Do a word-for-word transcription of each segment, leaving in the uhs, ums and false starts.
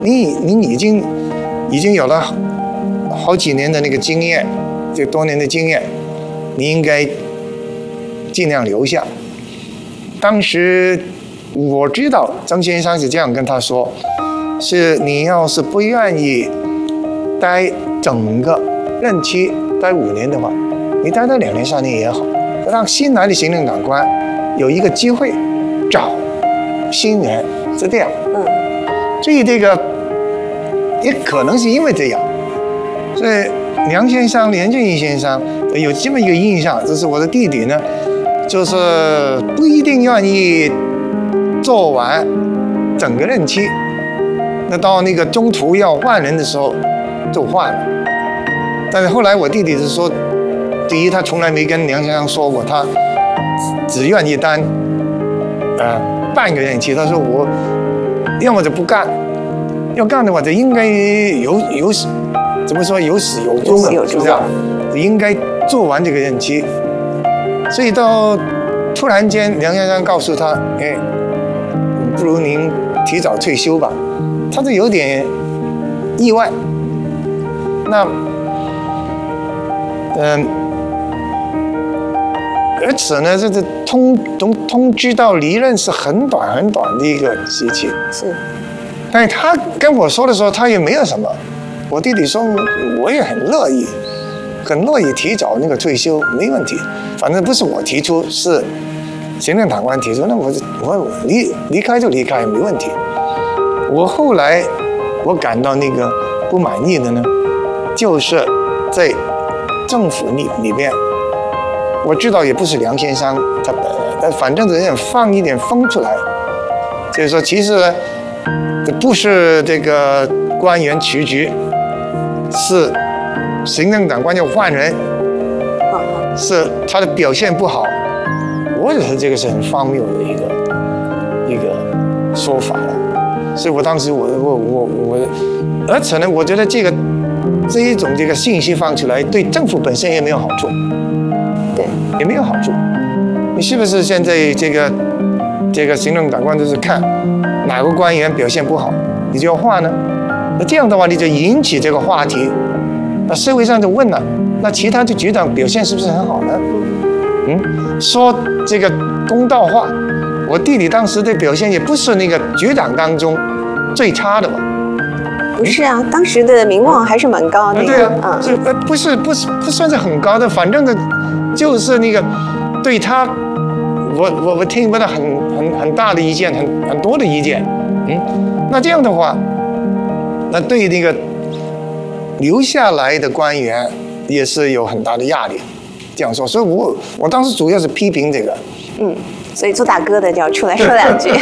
你你已经已经有了好几年的那个经验，这多年的经验，你应该尽量留下。当时我知道曾先生是这样跟他说，是你要是不愿意待整个任期待五年的话，你待到两年三年也好，让新来的行政长官有一个机会找新人，是这样。 嗯， 所以这个也可能是因为这样，所以梁先生、连俊逸先生有这么一个印象，就是我的弟弟呢，就是不一定愿意做完整个任期，那到那个中途要换人的时候就换了。但是后来我弟弟是说，第一他从来没跟梁先生说过他只愿意当呃半个任期，他说我要么就不干，要干的话就应该有有怎么说有始有终的，是不是啊？应该做完这个任期。所以到突然间梁先生告诉他，哎，不如您提早退休吧，他是有点意外。那嗯，而且呢，这个通通通知到离任是很短很短的一个时期。 是。 但是他跟我说的时候，他也没有什么。我弟弟说，我也很乐意，很乐意提早那个退休，没问题。反正不是我提出，是行政长官提出，那我我离离开就离开，没问题。我后来我感到那个不满意的呢，就是在政府里里边，我知道也不是梁先生他本人，但反正有点放一点风出来，就是说其实呢，这不是这个官员辞职，是行政长官要换人，是他的表现不好。我觉得这个是很荒谬的一个一个说法了。所以我当时我我我我，而且呢，我觉得这个这一种这个信息放出来，对政府本身也没有好处， 对， 也没有好处。你是不是现在这个这个行政长官就是看哪个官员表现不好，你就要换呢？那这样的话，你就引起这个话题，那社会上就问了，那其他的局长表现是不是很好呢？嗯，说这个公道话，我弟弟当时的表现也不是那个局长当中最差的吧？ 不是啊，当时的名望还是蛮高的。 啊对啊，这呃不是不是不算是很高的，反正的，就是那个对他，我我我听不到很很很大的意见，很很多的意见。嗯，那这样的话，那对那个留下来的官员也是有很大的压力。这样说，所以我我当时主要是批评这个。 嗯，所以做大哥的就要出来说两句。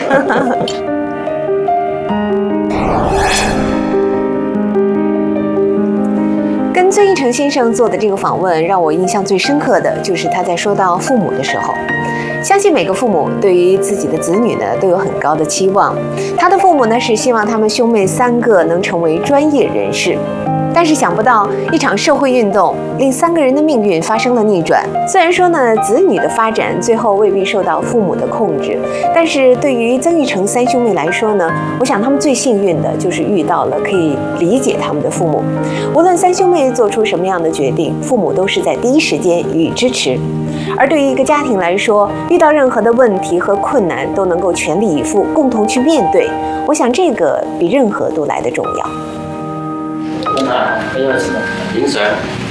跟孙逸晨先生做的这个访问，让我印象最深刻的就是他在说到父母的时候。相信每个父母对于自己的子女呢都有很高的期望。他的父母呢是希望他们兄妹三个能成为专业人士。但是想不到，一场社会运动令三个人的命运发生了逆转。虽然说呢，子女的发展最后未必受到父母的控制，但是对于曾钰成三兄妹来说呢，我想他们最幸运的就是遇到了可以理解他们的父母。无论三兄妹做出什么样的决定，父母都是在第一时间予以支持。而对于一个家庭来说，遇到任何的问题和困难都能够全力以赴，共同去面对。我想这个比任何都来得重要。 那还有什么？饮水。